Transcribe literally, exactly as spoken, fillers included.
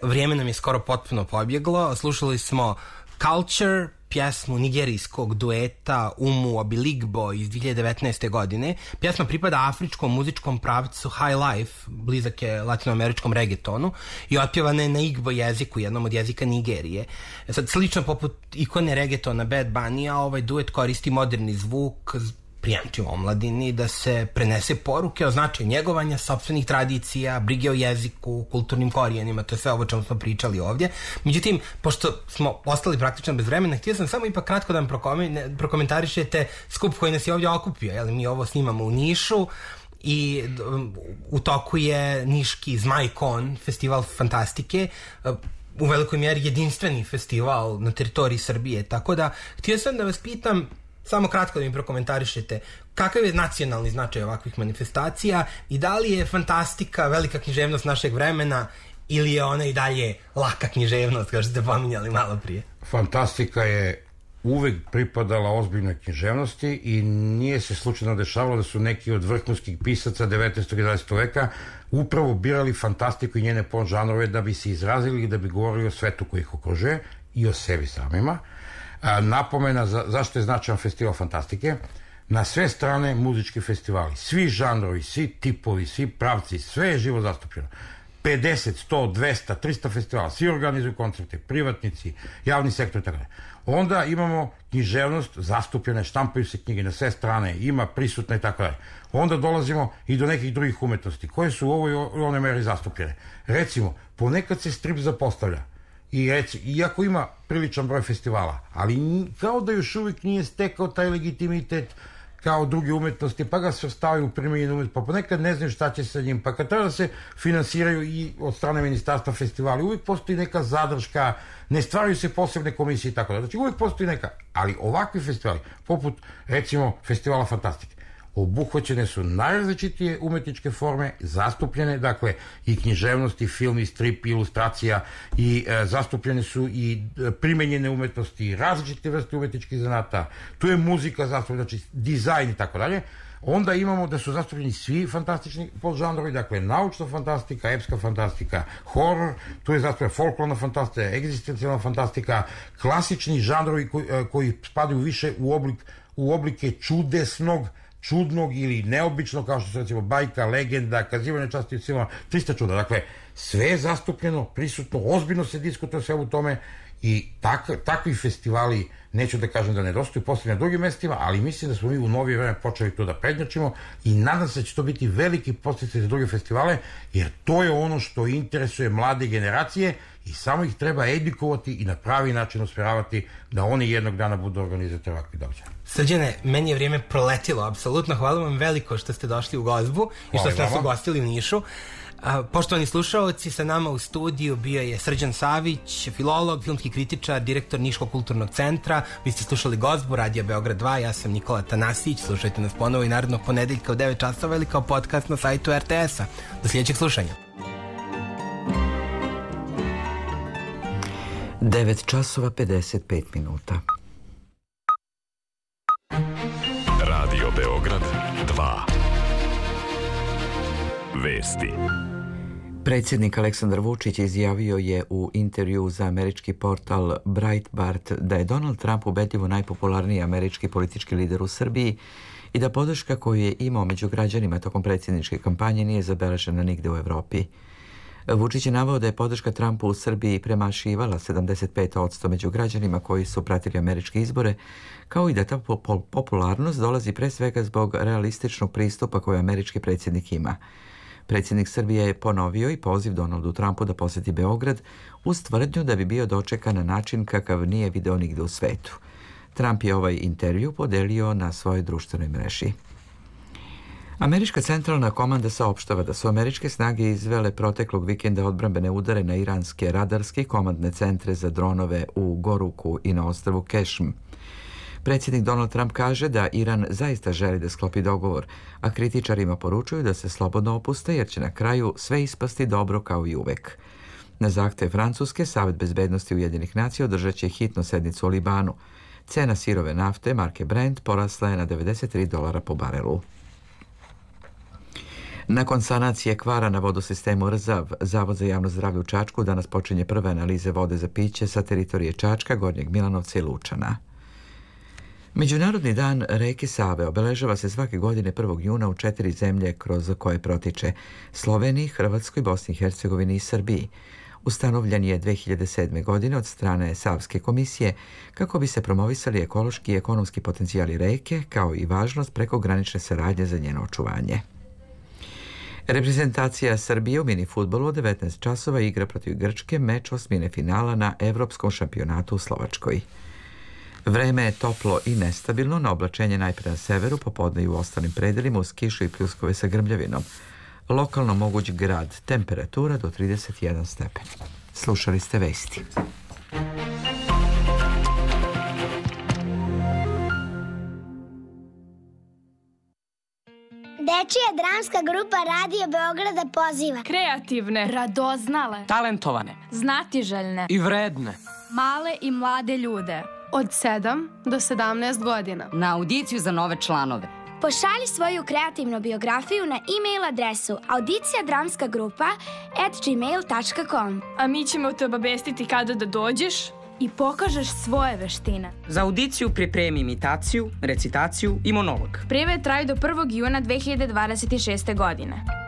vrijeme nam je skoro potpuno pobjeglo. Slušali smo Culture, pjesmu nigerijskog dueta Umu Obiligbo iz dvije hiljade devetnaeste. godine. Pjesma pripada afričkom muzičkom pravcu High Life, blizak je latinoameričkom reggaetonu i otpjevana je na Igbo jeziku, jednom od jezika Nigerije. Sad, slično poput ikone reggaetona Bad Bunny-a, ovaj duet koristi moderni zvuk, prijemčiv omladini, da se prenese poruke o značaju njegovanja sopstvenih tradicija, brige o jeziku, kulturnim korijenima, to je sve ovo čemu smo pričali ovdje. Međutim, pošto smo ostali praktično bez vremena, htio sam samo ipak kratko da vam prokomentarišete skup koji nas je ovdje okupio. Jel, mi ovo snimamo u Nišu i u toku je Niški Zmajkon, festival fantastike, u velikoj mjeri jedinstveni festival na teritoriji Srbije. Tako da, htio sam da vas pitam, samo kratko da mi prokomentarišete, kakav je nacionalni značaj ovakvih manifestacija i da li je fantastika velika književnost našeg vremena ili je ona i dalje laka književnost, kao što ste pominjali malo prije? Fantastika je uvek pripadala ozbiljnoj književnosti i nije se slučajno dešavalo da su neki od vrhunskih pisaca devetnaestog i dvadesetog veka upravo birali fantastiku i njene podžanrove da bi se izrazili i da bi govorili o svetu koji ih okružuje i o sebi samima. A, napomena za, zašto je značajan festival fantastike: na sve strane muzički festivali, svi žanrovi, svi tipovi, svi pravci, sve je živo zastupljeno. pedeset, sto, dvesta, trista festivala, svi organizuju koncerte, privatnici, javni sektor i tako dalje. Onda imamo književnost, zastupljene, štampaju se knjige na sve strane, ima prisutne i tako dalje. Onda dolazimo i do nekih drugih umetnosti koje su u ovoj u onoj meri zastupljene. Recimo, ponekad se strip zapostavlja. I reci, iako ima priličan broj festivala, ali kao da još uvijek nije stekao taj legitimitet kao druge umetnosti, pa ga svrstavaju u primenjenu umetnost, pa ponekad ne znaju šta će sa njim, pa kad treba da se finansiraju i od strane ministarstva festivali, uvijek postoji neka zadrška, ne stvaraju se posebne komisije i tako da. Znači uvijek postoji neka, ali ovakvi festivali, poput recimo festivala fantastike, obuhvaćene su najrazličitije umetničke forme, zastupljene, dakle, i književnost, i film, i strip, i ilustracija, i e, zastupljene su i e, primenjene umetnosti, i različite vrste umetničkih zanata, tu je muzika zastupljena, znači dizajn i tako dalje. Onda imamo da su zastupljeni svi fantastični podžanrovi, dakle, naučna fantastika, epska fantastika, horor, tu je zastupljena folklorna fantastika, egzistencijalna fantastika, klasični žanrovi koji, koji spadaju više u, oblik, u oblike čudesnog, čudnog ili neobičnog, kao što su recimo bajka, legenda, kazivanje časti i silama, trista čuda. Dakle, sve je zastupljeno, prisutno, ozbiljno se diskutuje sve u tome i tak, takvi festivali, neću da kažem da nedostaju posebno na drugim mestima, ali mislim da smo mi u novije vreme počeli to da prednjačimo i nadam se da će to biti veliki podsticaj za druge festivale, jer to je ono što interesuje mlade generacije i samo ih treba edukovati i na pravi način usmjeravati da oni jednog dana budu organizatori ovakvih događaja. Srđane, meni je vrijeme proletilo, apsolutno. Hvala vam veliko što ste došli u Gozbu i što ste nas ugostili u Nišu. Poštovani slušalci, sa nama u studiju bio je Srđan Savić, filolog, filmski kritičar, direktor Niškog kulturnog centra. Vi ste slušali Gozbu, Radio Beograd dva, ja sam Nikola Tanasić. Slušajte nas ponovo i narednog ponedeljka u devet časova ili kao podcast na sajtu er te es a. Do sljedećeg slušanja. devet časova pedeset pet minuta. Radio Beograd dva. Vesti. Predsjednik Aleksandar Vučić izjavio je u intervju za američki portal Breitbart da je Donald Trump ubedljivo najpopularniji američki politički lider u Srbiji i da podrška koju je imao među građanima tokom predsjedničke kampanje nije zabeležena nigde u Evropi. Vučić je naveo da je podrška Trumpu u Srbiji premašivala sedamdeset pet posto među građanima koji su pratili američke izbore, kao i da ta popularnost dolazi pre svega zbog realističnog pristupa koji američki predsjednik ima. Predsjednik Srbije je ponovio i poziv Donaldu Trumpu da posjeti Beograd uz tvrdnju da bi bio dočekan na način kakav nije video nigde u svetu. Trump je ovaj intervju podelio na svojoj društvenoj mreži. Američka centralna komanda saopštava da su američke snage izvele proteklog vikenda odbrambene udare na iranske radarske komandne centre za dronove u Goruku i na ostrvu Kešm. Predsjednik Donald Trump kaže da Iran zaista želi da sklopi dogovor, a kritičarima poručuju da se slobodno opuste jer će na kraju sve ispasti dobro kao i uvek. Na zahtev Francuske, Savet bezbednosti Ujedinjenih nacija održat će hitnu sednicu o Libanu. Cena sirove nafte marke Brent porasla je na devedeset tri dolara po barelu. Nakon sanacije kvara na vodosistemu Rzav, Zavod za javno zdravlje u Čačku danas počinje prve analize vode za piće sa teritorije Čačka, Gornjeg Milanovca i Lučana. Međunarodni dan reke Save obeležava se svake godine prvog juna u četiri zemlje kroz koje protiče: Sloveniji, Hrvatskoj, Bosni i Hercegovini i Srbiji. Ustanovljen je dve hiljade sedme. godine od strane Savske komisije kako bi se promovisali ekološki i ekonomski potencijali reke, kao i važnost prekogranične saradnje za njeno očuvanje. Reprezentacija Srbije u minifudbalu od devetnaest časova igra protiv Grčke meč osmine finala na Evropskom šampionatu u Slovačkoj. Vreme je toplo i nestabilno, na oblačenje najpre na severu, popodne i u ostalim predelima uz kišu i pljuskove sa grmljavinom. Lokalno moguć grad, temperatura do trideset jedan stepen. Slušali ste vesti. Dečija dramska grupa Radio Beograda poziva kreativne, radoznale, talentovane, znatiželjne i vredne, male i mlade ljude od sedam do sedamnaest godina na audiciju za nove članove. Pošalji svoju kreativnu biografiju na e-mail adresu audicija dramska grupa at gmail tačka com. A mi ćemo te obavestiti kada da dođeš i pokažeš svoje veštine. Za audiciju pripremi imitaciju, recitaciju i monolog. Prijave traju do prvog juna dve hiljade dvadeset šeste. godine.